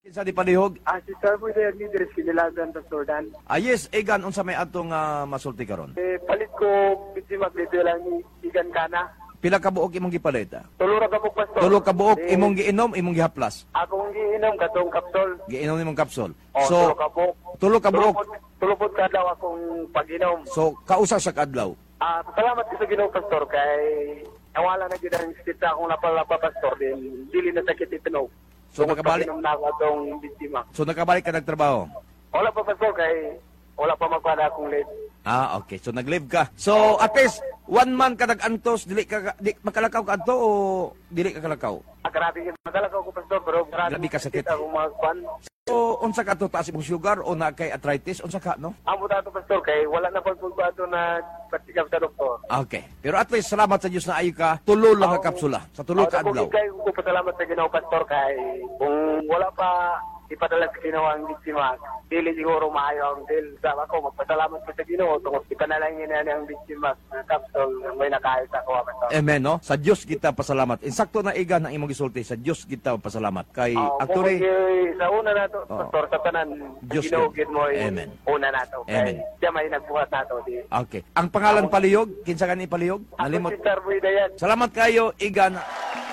Sa di palihog. Si Sir po yung leaders, kinilagan sa Jordan. Yes, Egan, unsa may atong masulti karon? Palit ko, bitimak dito lang ni Igan Kana. Pila ka buok imong gipalit? Tulura ka po, Pastor. Tulo ka buok imong giinom, imong gihaplas. Akong giinom, katong kapsol. Giinom nimong kapsul. Tulo ka po. Tulo ka buok. Tulupod ka daw akong pag-inom. So, kausa sa kadlaw. Salamat ko sa Ginoo, Pastor, kay nawala na ginang kita akong lapalapa, Pastor, din dili na sakit itinog. So, nakabalik. Pag-inom na ako atong biktima. So, nakabalik ka nagtrabaho? Wala pa, Pastor, kay wala pa magpada akong late. Okay. So, nag-live ka. So, at least, 1 month ka nag-antos, di makalakaw ka ato o dili ka kalakaw? Grabe yung magalakaw ko, Pastor, pero Grabe ka sakit. akong mga kwan. So, unsa ka to, taas imong sugar o na kay arthritis? Unsa ka, no? Amo dato, Pastor, kay wala na pagpagbato na patikap sa doktor. Okay. Pero at least, salamat sa Diyos na ayo ka, tulo lang ka kapsula. Sa tulo ka adlaw. Kay ko pasalamat sa Ginoo, Pastor, kay kung wala pa ipadala sa Ginoo ang biktima, dili siguro maayo ang deal. Sa ako, magpasalamat ko sa Ginoo, tungkol ipanalangin na ang biktima ng kapsul, may nakahit ako, Pastor. Amen, no? Sa Diyos kita pasalamat. Insakto na iga ng imong gisulti. Sa Diyos kita pasalamat. Kay actually, sa una na to, Pastor, sa tanan, Diyos Ginoo, good. gid mo, Amen. una na to. Amen. Kay siya may nagbuhat na to. okay. Ang pangalan palihog, kinsa ka ni palihog? Ako Nalimot. si Sir Buy Dayan. Salamat kayo, iga na.